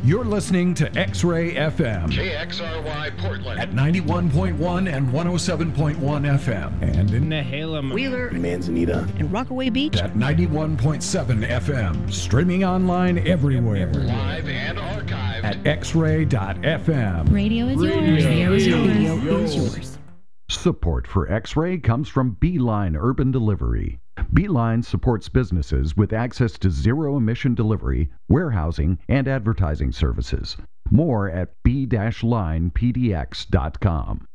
You're listening to X-Ray FM. KXRY Portland. At 91.1 and 107.1 FM. And in Nehalem, Wheeler, Manzanita, and Rockaway Beach. At 91.7 FM. Streaming online everywhere. Live and archived. At xray.fm. Radio is yours. Radio is yours. Support for X-Ray comes from Beeline Urban Delivery. Beeline supports businesses with access to zero-emission delivery, warehousing, and advertising services. More at b-linepdx.com.